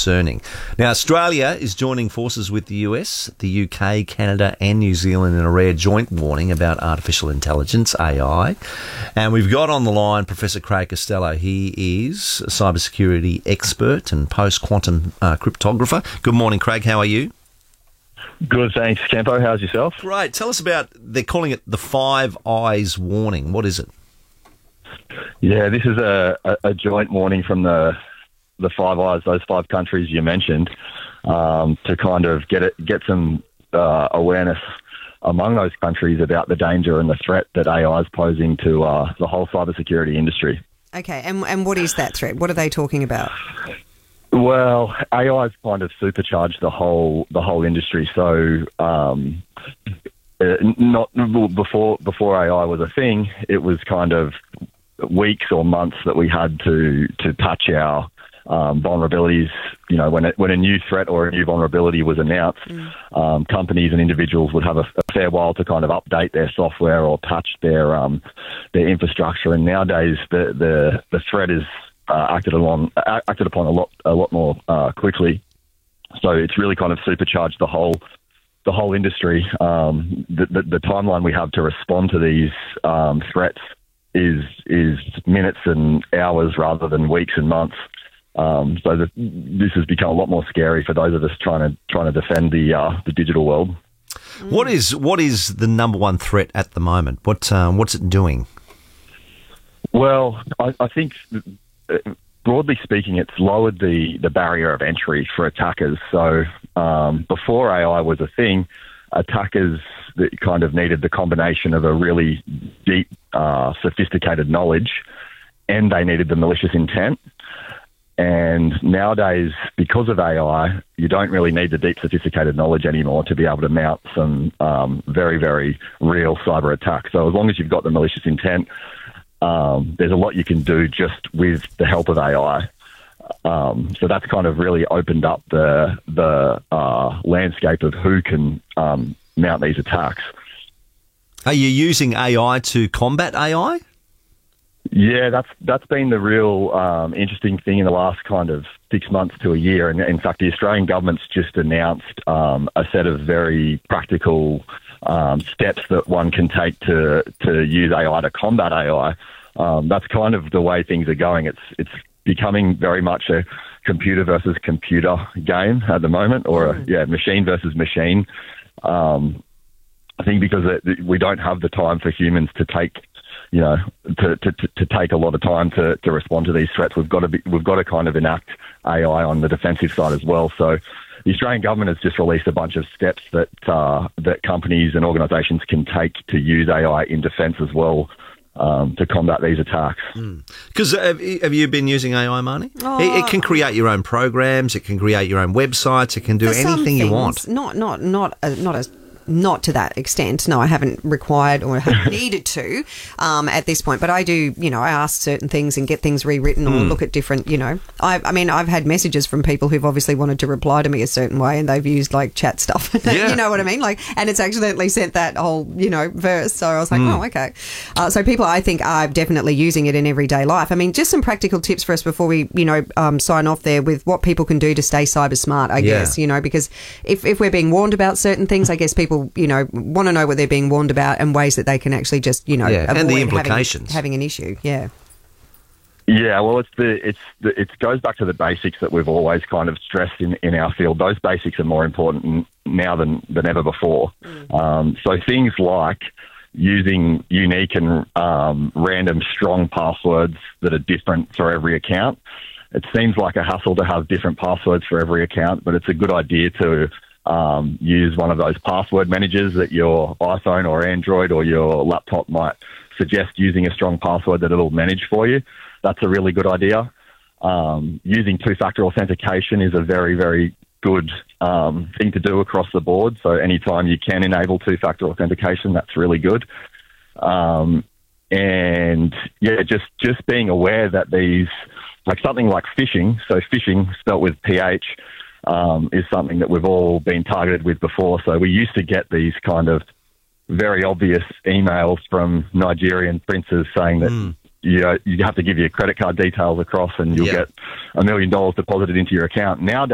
concerning. Now, Australia is joining forces with the US, the UK, Canada and New Zealand in a rare joint warning about artificial intelligence, AI. And we've got on the line Professor Craig Costello. He is a cybersecurity expert and post-quantum cryptographer. Good morning, Craig. How are you? Good, thanks, Campo. How's yourself? Great. Tell us about, they're calling it the Five Eyes warning. What is it? Yeah, this is a joint warning from the Five Eyes, those five countries you mentioned, to kind of get some awareness among those countries about the danger and the threat that AI is posing to the whole cybersecurity industry. Okay, and what is that threat? What are they talking about? Well, AI's kind of supercharged the whole industry. So, not before AI was a thing, it was kind of weeks or months that we had to patch our vulnerabilities. You know, when a new threat or a new vulnerability was announced, companies and individuals would have a fair while to kind of update their software or patch their infrastructure. And nowadays, the threat is acted upon a lot more quickly. So it's really kind of supercharged the whole industry. The timeline we have to respond to these threats is minutes and hours rather than weeks and months. So this has become a lot more scary for those of us trying to defend the digital world. What is the number one threat at the moment? What's it doing? Well, I think broadly speaking, it's lowered the barrier of entry for attackers. So before AI was a thing, attackers that kind of needed the combination of a really deep, sophisticated knowledge, and they needed the malicious intent. And nowadays, because of AI, you don't really need the deep, sophisticated knowledge anymore to be able to mount some very, very real cyber attacks. So as long as you've got the malicious intent, there's a lot you can do just with the help of AI. So that's kind of really opened up the landscape of who can mount these attacks. Are you using AI to combat AI? Yeah, that's been the real interesting thing in the last kind of 6 months to a year. And in fact, the Australian government's just announced a set of very practical steps that one can take to use AI to combat AI. That's kind of the way things are going. It's becoming very much a computer versus computer game at the moment, or machine versus machine. I think because we don't have the time for humans to take, to take a lot of time to respond to these threats. We've got to kind of enact AI on the defensive side as well. So the Australian government has just released a bunch of steps that companies and organisations can take to use AI in defence as well, to combat these attacks. Because have you been using AI, Marnie? It can create your own programs. It can create your own websites. It can do anything you want. Not to that extent. No, I haven't required or have needed to at this point. But I do, I ask certain things and get things rewritten or look at different, I mean, I've had messages from people who've obviously wanted to reply to me a certain way and they've used like chat stuff. You know what I mean? And it's accidentally sent that whole, verse. So I was like, oh, okay. So people, I think, are definitely using it in everyday life. I mean, just some practical tips for us before we, sign off there with what people can do to stay cyber smart, I guess, because if we're being warned about certain things, I guess people, want to know what they're being warned about and ways that they can actually just, avoid and the implications. having an issue. Yeah. Yeah, well, it goes back to the basics that we've always kind of stressed in our field. Those basics are more important now than ever before. So things like using unique and random strong passwords that are different for every account. It seems like a hassle to have different passwords for every account, but it's a good idea to use one of those password managers that your iPhone or Android or your laptop might suggest using a strong password that it'll manage for you. That's a really good idea. Using two-factor authentication is a very, very good thing to do across the board. So anytime you can enable two-factor authentication, that's really good. And yeah, just being aware that these, like something like phishing, so phishing spelt with PH, is something that we've all been targeted with before. So we used to get these kind of very obvious emails from Nigerian princes saying that you have to give your credit card details across and you'll get $1 million deposited into your account. Nowadays,